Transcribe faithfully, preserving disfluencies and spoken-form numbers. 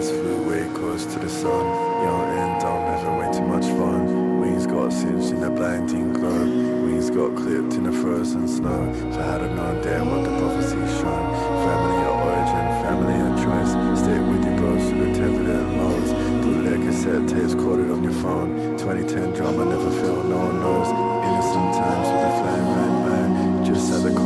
just flew way close to the sun. Young and dumb, having way too much fun. Wings got singed in the blinding glow. Wings got clipped in the frozen snow. If I had have known damn what the prophecies shown. Family of origin, family of choice. Stay with your bros through the turbulent modes. Bootleg cassette tapes coded on your phone. twenty ten drama, never feel, no one knows. Innocent times with a flame red man. Just had the